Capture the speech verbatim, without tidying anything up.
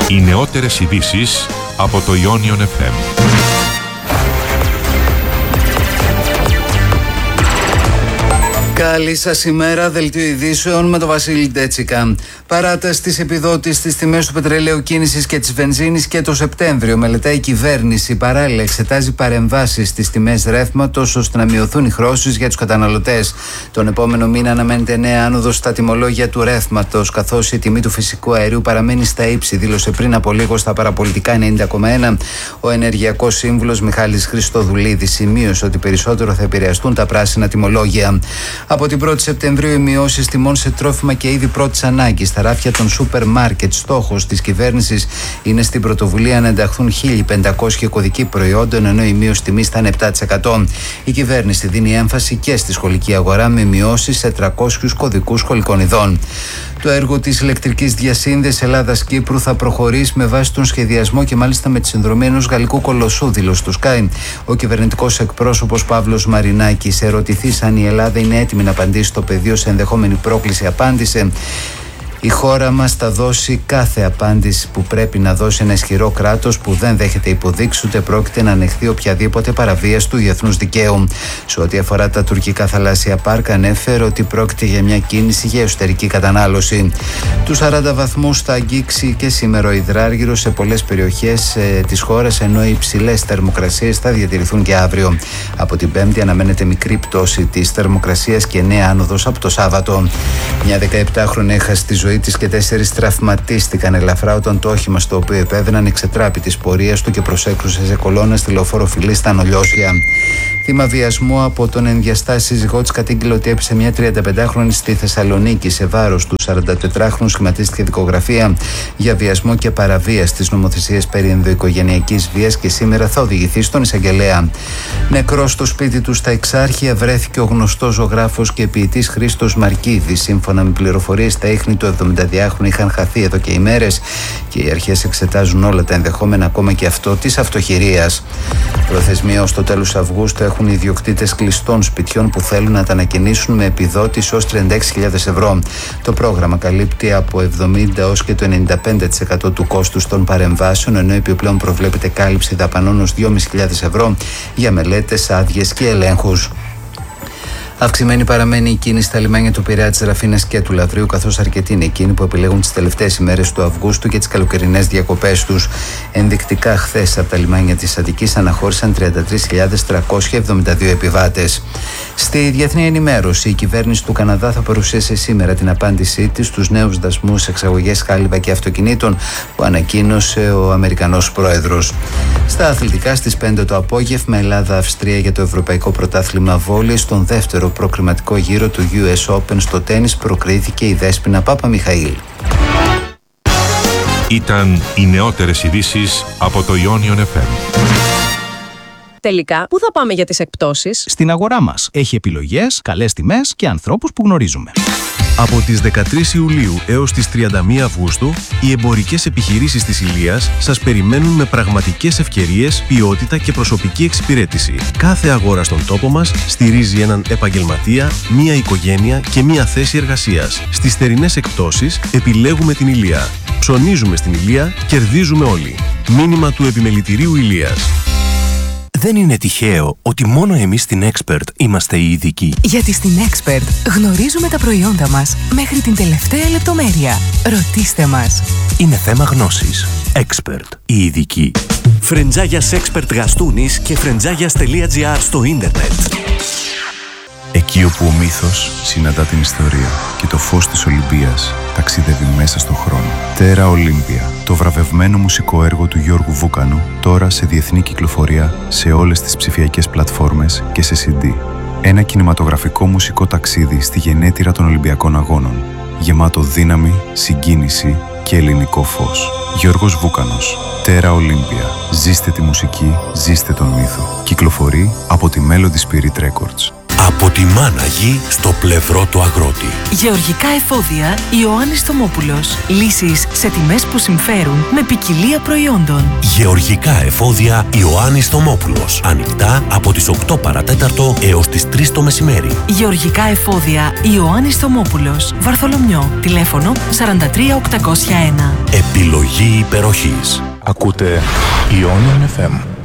Οι νεότερες ειδήσεις από το Ionion εφ εμ. Καλή σας ημέρα, δελτίο ειδήσεων με τον Βασίλη Ντέτσικα. Παράταση της επιδότησης στις τιμές του πετρελαίου κίνησης και της βενζίνης και το Σεπτέμβριο. Μελετάει η κυβέρνηση. Παράλληλα, εξετάζει παρεμβάσεις στις τιμές ρεύματος ώστε να μειωθούν οι χρώσεις για τους καταναλωτές. Τον επόμενο μήνα αναμένεται νέα άνοδος στα τιμολόγια του ρεύματος, καθώς η τιμή του φυσικού αερίου παραμένει στα ύψη, δήλωσε πριν από λίγο στα παραπολιτικά ενενήντα κόμμα ένα ο ενεργειακός σύμβουλος Μιχάλης Χριστοδουλίδης. Σημείωσε ότι περισσότερο θα επηρεαστούν τα πράσινα τιμολόγια. Από την πρώτη Σεπτεμβρίου, οι μειώσεις τιμών σε τρόφιμα και είδη πρώτης ανάγκης στα ράφια των σούπερ μάρκετ. Στόχος της κυβέρνησης είναι στην πρωτοβουλία να ενταχθούν χίλια πεντακόσια κωδικοί προϊόντων, ενώ η μείωση τιμής θα είναι επτά τοις εκατό. Η κυβέρνηση δίνει έμφαση και στη σχολική αγορά με μειώσεις σε τριακόσιους κωδικούς σχολικών ειδών. Το έργο της ηλεκτρικής διασύνδεσης Ελλάδας-Κύπρου θα προχωρήσει με βάση τον σχεδιασμό και μάλιστα με τη συνδρομή ενός γαλλικού κολοσσού, δήλωσε στο Sky ο κυβερνητικός εκπρόσωπος Παύλος Μαρινάκης. Ερωτηθείς αν η Ελλάδα είναι έτοιμη να απαντήσει στο πεδίο σε ενδεχόμενη πρόκληση, απάντησε: η χώρα μας θα δώσει κάθε απάντηση που πρέπει να δώσει ένα ισχυρό κράτος που δεν δέχεται υποδείξεις ούτε πρόκειται να ανεχθεί οποιαδήποτε παραβίαση του διεθνούς δικαίου. Σε ό,τι αφορά τα τουρκικά θαλάσσια πάρκα, ανέφερε ότι πρόκειται για μια κίνηση για εσωτερική κατανάλωση. Τους σαράντα βαθμούς θα αγγίξει και σήμερα ο υδράργυρος σε πολλές περιοχές ε, της χώρας, ενώ οι υψηλές θερμοκρασίες θα διατηρηθούν και αύριο. Από την Πέμπτη αναμένεται μικρή πτώση της θερμοκρασίας και νέα άνοδος από το Σάββατο. Μια δεκαεπτάχρονη έχασε τη ζωή της και τέσσερις τραυματίστηκαν ελαφρά όταν το όχημα στο οποίο επέβαιναν εξετράπη της πορείας του και προσέκρουσε σε κολόνα στη λεωφόρο Φιλή στα Νολιώσια. Θύμα βιασμού από τον ενδιαστάσει σύζυγό της κατήγγειλε ότι έπεισε μια τριανταπεντάχρονη στη Θεσσαλονίκη. Σε βάρος του σαραντατετράχρονου σχηματίστηκε δικογραφία για βιασμό και παραβίαση της νομοθεσίας περί ενδοοικογενειακής βίας και σήμερα θα οδηγηθεί στον εισαγγελέα. Νεκρός στο σπίτι του στα Εξάρχεια βρέθηκε ο γνωστός ζωγράφος και ποιητής Χρήστος Μαρκίδης. Σύμφωνα με πληροφορίες, τα ίχνη του εβδομηνταδυάχρονου είχαν χαθεί εδώ και ημέρες και οι αρχές εξετάζουν όλα τα ενδεχόμενα, ακόμα και αυτό της αυτοχειρίας. Προθεσμία ως το τέλος Αυγούστου έχουν οι ιδιοκτήτες κλειστών σπιτιών που θέλουν να τα ανακαινήσουν με επιδότηση ως τριάντα έξι χιλιάδες ευρώ. Το πρόγραμμα καλύπτει από εβδομήντα έως και το ενενήντα πέντε τοις εκατό του κόστους των παρεμβάσεων, ενώ επιπλέον προβλέπεται κάλυψη δαπανών ως δυόμισι χιλιάδες ευρώ για μελέτες, άδειες και ελέγχους. Αυξημένη παραμένει η κίνηση στα λιμάνια του Πειραιά, της Ραφίνας και του Λαυρίου, καθώς αρκετοί είναι εκείνοι που επιλέγουν τις τελευταίες ημέρες του Αυγούστου και τις καλοκαιρινές διακοπές τους. Ενδεικτικά, χθες από τα λιμάνια της Αττικής αναχώρησαν τριάντα τρεις χιλιάδες τριακόσιοι εβδομήντα δύο επιβάτες. Στη διεθνή ενημέρωση, η κυβέρνηση του Καναδά θα παρουσίασε σήμερα την απάντησή της στους νέους δασμούς εξαγωγές χάλιβα και αυτοκινήτων που ανακοίνωσε ο Αμερικανός πρόεδρος. Στα αθλητικά, στις πέντε το απόγευμα, Ελλάδα-Αυστρία για το Ευρωπαϊκό Πρωτάθλημα Βόλεϊ. Στον δεύτερο προκριματικό γύρο του γιου ες Open στο τένις προκρίθηκε η Δέσποινα Παπαμιχαήλ. Ήταν οι νεότερες ειδήσεις από το Ionion εφ εμ. Τελικά, πού θα πάμε για τις εκπτώσεις? Στην αγορά μας. Έχει επιλογές, καλές τιμές και ανθρώπους που γνωρίζουμε. Από τις δεκατρείς Ιουλίου έως τις τριάντα μία Αυγούστου, οι εμπορικές επιχειρήσεις της Ηλίας σας περιμένουν με πραγματικές ευκαιρίες, ποιότητα και προσωπική εξυπηρέτηση. Κάθε αγορά στον τόπο μας στηρίζει έναν επαγγελματία, μία οικογένεια και μία θέση εργασίας. Στις θερινές εκπτώσεις επιλέγουμε την Ηλία. Ψωνίζουμε στην Ηλία, κερδίζουμε όλοι. Μήνυμα του Επιμελητηρίου Ηλίας. Δεν είναι τυχαίο ότι μόνο εμείς στην Expert είμαστε οι ειδικοί. Γιατί στην Expert γνωρίζουμε τα προϊόντα μας μέχρι την τελευταία λεπτομέρεια. Ρωτήστε μας. Είναι θέμα γνώσης. Expert, οι ειδικοί. Φρεντζάγιας Expert Γαστούνης και φρεντζάγιας τελεία τζι άρ στο ίντερνετ. Εκεί όπου ο μύθος συναντά την ιστορία και το φως της Ολυμπίας ταξιδεύει μέσα στον χρόνο. Τέρα Ολύμπια, το βραβευμένο μουσικό έργο του Γιώργου Βούκανου, τώρα σε διεθνή κυκλοφορία σε όλες τις ψηφιακές πλατφόρμες και σε σι ντι. Ένα κινηματογραφικό μουσικό ταξίδι στη γενέτειρα των Ολυμπιακών Αγώνων, γεμάτο δύναμη, συγκίνηση και ελληνικό φως. Γιώργος Βούκανος, Τέρα Ολύμπια. Ζήστε τη μουσική, ζήστε τον μύθο. Κυκλοφορεί από τη Melody Spirit Records. Από τη μάνα γη στο πλευρό του αγρότη. Γεωργικά εφόδια Ιωάννης Θωμόπουλος. Λύσεις σε τιμές που συμφέρουν με ποικιλία προϊόντων. Γεωργικά εφόδια Ιωάννης Θωμόπουλος. Ανοιχτά από τις οκτώ παρατέταρτο έως τις τρεις το μεσημέρι. Γεωργικά εφόδια Ιωάννης Θωμόπουλος. Βαρθολομιό. Τηλέφωνο σαράντα τρία οκτακόσια ένα. Επιλογή υπεροχής. Ακούτε Ionian εφ εμ